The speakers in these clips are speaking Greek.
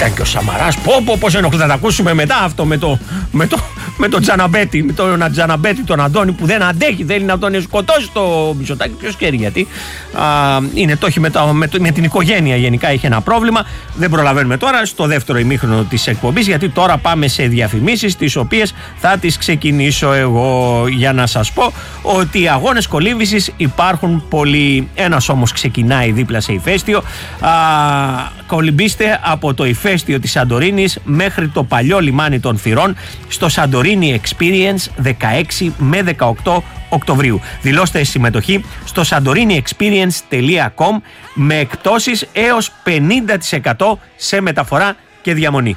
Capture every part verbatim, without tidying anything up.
ήταν και ο Σαμαράς. Πω, πω, πώς ενοχλεί. Θα τα ακούσουμε μετά αυτό με το, με το, με το Τζαναμπέτη. Με τον Τζαναμπέτη, τον Αντώνη που δεν αντέχει. Θέλει να τον σκοτώσει το Μητσοτάκη. Ποιος ξέρει γιατί. Α, είναι το έχει με, το, με, το, με την οικογένεια γενικά είχε ένα πρόβλημα. Δεν προλαβαίνουμε τώρα στο δεύτερο ημίχρονο της εκπομπής, γιατί τώρα πάμε σε διαφημίσεις, τις οποίες θα τις ξεκινήσω εγώ, για να σας πω ότι οι αγώνες κολύμβησης υπάρχουν πολλοί. Ένας όμως ξεκινάει δίπλα σε ηφαίστειο. Α, κολυμπήστε από το ηφαίστειο της Σαντορίνης μέχρι το παλιό λιμάνι των Θυρών στο Santorini Experience δεκαέξι με δεκαοκτώ Οκτωβρίου. Δηλώστε συμμετοχή στο santorini experience τελεία com με εκπτώσεις έως πενήντα τοις εκατό σε μεταφορά και διαμονή.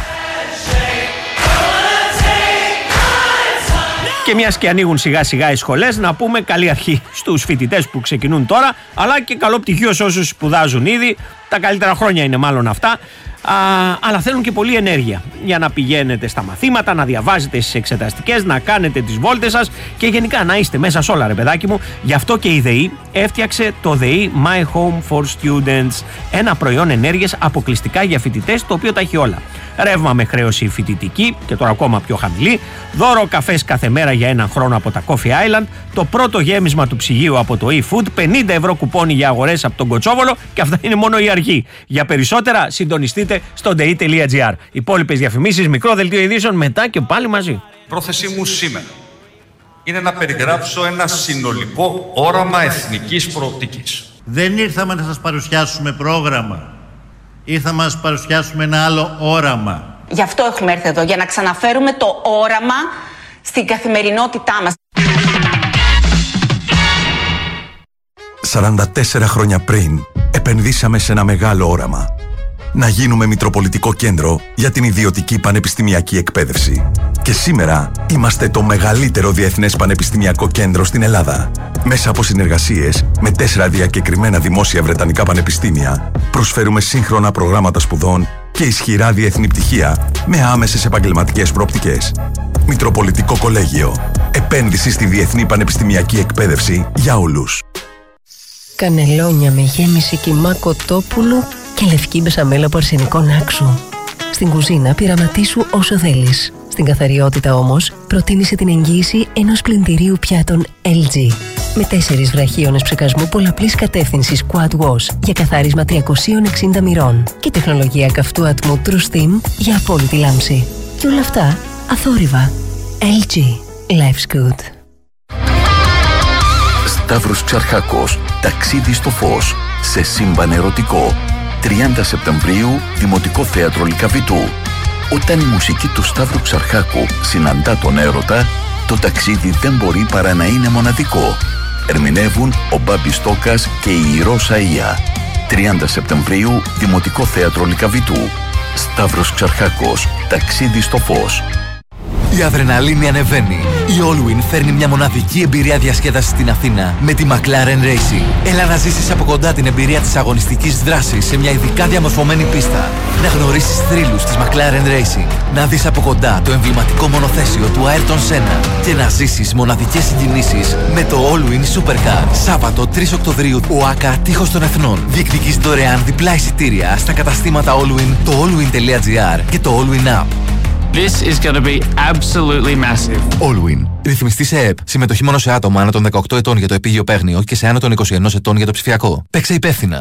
Και μιας και ανοίγουν σιγά σιγά οι σχολές, να πούμε καλή αρχή στους φοιτητές που ξεκινούν τώρα, αλλά και καλό πτυχίο σε όσους σπουδάζουν ήδη. Τα καλύτερα χρόνια είναι μάλλον αυτά. Α, αλλά θέλουν και πολλή ενέργεια για να πηγαίνετε στα μαθήματα, να διαβάζετε στις εξεταστικές, να κάνετε τις βόλτες σας και γενικά να είστε μέσα σε όλα, ρε παιδάκι μου. Γι' αυτό και η ΔΕΗ έφτιαξε το ΔΕΗ My Home for Students, ένα προϊόν ενέργειας αποκλειστικά για φοιτητές, το οποίο τα έχει όλα. Ρεύμα με χρέωση φοιτητική και τώρα ακόμα πιο χαμηλή, δώρο καφές κάθε μέρα για έναν χρόνο από τα Coffee Island, το πρώτο γέμισμα του ψυγείου από το eFood, πενήντα ευρώ κουπόνι για αγορές από τον Κοτσόβολο, και αυτά είναι μόνο η αρχή. Για περισσότερα συντονιστείτε στο ντι ι τελεία τζι άρ. Υπόλοιπες διαφημίσεις, μικρό δελτίο ειδήσεων μετά και πάλι μαζί. Πρόθεσή μου σήμερα είναι να περιγράψω ένα συνολικό όραμα εθνικής προοπτικής. Δεν ήρθαμε να σας παρουσιάσουμε πρόγραμμα. Ήρθαμε να σας παρουσιάσουμε ένα άλλο όραμα. Γι' αυτό έχουμε έρθει εδώ, για να ξαναφέρουμε το όραμα στην καθημερινότητά μας. σαράντα τέσσερα χρόνια πριν, επενδύσαμε σε ένα μεγάλο όραμα. Να γίνουμε μητροπολιτικό κέντρο για την ιδιωτική πανεπιστημιακή εκπαίδευση. Και σήμερα είμαστε το μεγαλύτερο διεθνές πανεπιστημιακό κέντρο στην Ελλάδα. Μέσα από συνεργασίες με τέσσερα διακεκριμένα δημόσια βρετανικά πανεπιστήμια, προσφέρουμε σύγχρονα προγράμματα σπουδών και ισχυρά διεθνή πτυχία με άμεσες επαγγελματικές προοπτικές. Μητροπολιτικό Κολέγιο. Επένδυση στη διεθνή πανεπιστημιακή εκπαίδευση για όλους. Κανελόνια με γέμιση κιμά κοτόπουλου και λευκή μπεσαμέλα από αρσενικό νάξου. Στην κουζίνα πειραματίσου όσο θέλεις. Στην καθαριότητα όμως προτίμησε την εγγύηση ενός πλυντηρίου πιάτων ελ τζι. Με τέσσερις βραχίονες ψεκασμού πολλαπλής κατεύθυνσης Quad Wash για καθάρισμα τριακόσια εξήντα μοιρών και τεχνολογία καυτού ατμού True Steam για απόλυτη λάμψη. Και όλα αυτά αθόρυβα. ελ τζι. Life's good. Σταύρος Ξαρχάκος, ταξίδι στο φως, σε σύμπαν ερωτικό. τριάντα Σεπτεμβρίου, Δημοτικό Θέατρο Λυκαβητού. Όταν η μουσική του Σταύρου Ξαρχάκου συναντά τον έρωτα, το ταξίδι δεν μπορεί παρά να είναι μοναδικό. Ερμηνεύουν ο Μπάμπης Στόκας και η Ρώσα Ία. τριάντα Σεπτεμβρίου, Δημοτικό Θέατρο Λυκαβητού. Σταύρος Ξαρχάκος, ταξίδι στο φως. Η αδρεναλίνη ανεβαίνει. Η Allwyn φέρνει μια μοναδική εμπειρία διασκέδασης στην Αθήνα με τη McLaren Racing. Έλα να ζήσεις από κοντά την εμπειρία της αγωνιστικής δράσης σε μια ειδικά διαμορφωμένη πίστα. Να γνωρίσεις θρύλους της McLaren Racing. Να δεις από κοντά το εμβληματικό μονοθέσιο του Ayrton Senna. Και να ζήσεις μοναδικές συγκινήσεις με το Allwyn Supercar. Σάββατο τρεις Οκτωβρίου, ΟΑΚΑ Τείχος των Εθνών. Διεκδικείς δωρεάν διπλά εισιτήρια στα καταστήματα Allwyn, το allwyn τελεία τζι άρ και το Allwyn App. This is going to be absolutely massive. Allwyn. Ρυθμιστή σε ΕΕΠ. Συμμετοχή μόνο σε άτομα άνω των δεκαοκτώ ετών για το επίγειο παίγνιο και σε άνω των είκοσι ένα ετών για το ψηφιακό. Παίξε υπεύθυνα.